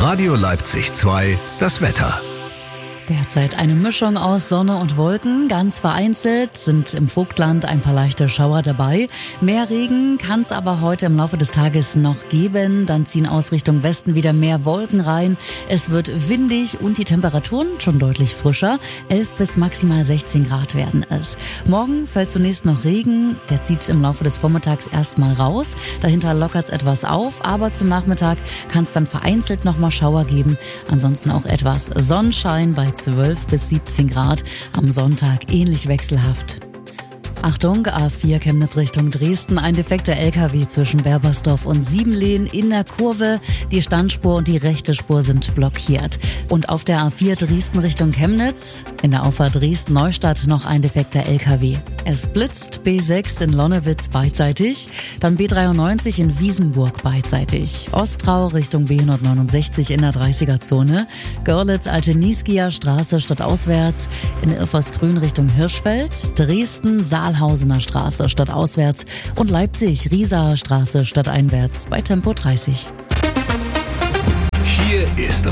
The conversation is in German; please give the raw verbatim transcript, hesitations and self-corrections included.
Radio Leipzig zwei, das Wetter. Derzeit eine Mischung aus Sonne und Wolken. Ganz vereinzelt sind im Vogtland ein paar leichte Schauer dabei. Mehr Regen kann es aber heute im Laufe des Tages noch geben. Dann ziehen aus Richtung Westen wieder mehr Wolken rein. Es wird windig und die Temperaturen schon deutlich frischer. elf bis maximal sechzehn Grad werden es. Morgen fällt zunächst noch Regen. Der zieht im Laufe des Vormittags erstmal raus. Dahinter lockert es etwas auf. Aber zum Nachmittag kann es dann vereinzelt noch mal Schauer geben. Ansonsten auch etwas Sonnenschein bei zwölf bis siebzehn Grad, am Sonntag ähnlich wechselhaft. Achtung, A vier Chemnitz Richtung Dresden, ein defekter L K W zwischen Berbersdorf und Siebenlehn in der Kurve. Die Standspur und die rechte Spur sind blockiert. Und auf der A vier Dresden Richtung Chemnitz, in der Auffahrt Dresden-Neustadt noch ein defekter L K W. Es blitzt B sechs in Lonnewitz beidseitig, dann B dreiundneunzig in Wiesenburg beidseitig. Ostrau Richtung B hundertneunundsechzig in der dreißiger-Zone. Görlitz Alte Nieskia Straße stadtauswärts, in Irfersgrün Richtung Hirschfeld. Dresden Saalhausener Straße stadtauswärts und Leipzig Riesaer Straße stadteinwärts bei Tempo dreißig. Hier ist